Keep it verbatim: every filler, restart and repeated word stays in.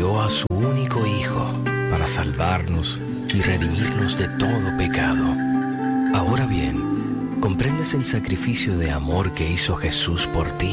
envió a su único Hijo para salvarnos y redimirnos de todo pecado. Ahora bien, ¿comprendes el sacrificio de amor que hizo Jesús por ti?